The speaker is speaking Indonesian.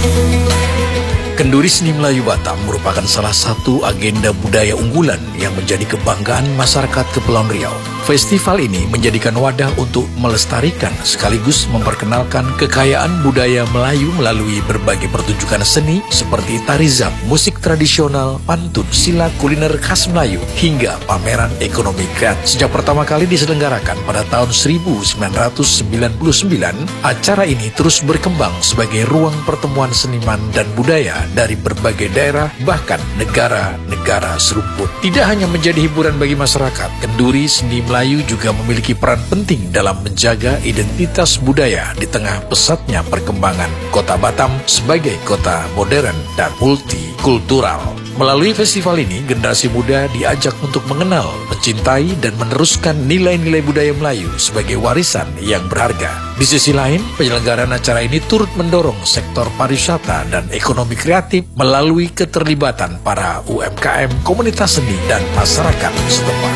Kenduri Seni Melayu Batam merupakan salah satu agenda budaya unggulan yang menjadi kebanggaan masyarakat Kepulauan Riau. Festival ini menjadikan wadah untuk melestarikan sekaligus memperkenalkan kekayaan budaya Melayu melalui berbagai pertunjukan seni seperti tari zap, musik tradisional, pantun, silat, kuliner khas Melayu, hingga pameran ekonomi kreatif. Sejak pertama kali diselenggarakan pada tahun 1999, acara ini terus berkembang sebagai ruang pertemuan seniman dan budaya dari berbagai daerah, bahkan negara-negara seruput. Tidak hanya menjadi hiburan bagi masyarakat, kenduri seni Melayu juga memiliki peran penting dalam menjaga identitas budaya di tengah pesatnya perkembangan kota Batam sebagai kota modern dan multikultural. Melalui festival ini, generasi muda diajak untuk mengenal, mencintai, dan meneruskan nilai-nilai budaya Melayu sebagai warisan yang berharga. Di sisi lain, penyelenggaraan acara ini turut mendorong sektor pariwisata dan ekonomi kreatif melalui keterlibatan para UMKM, komunitas seni, dan masyarakat setempat.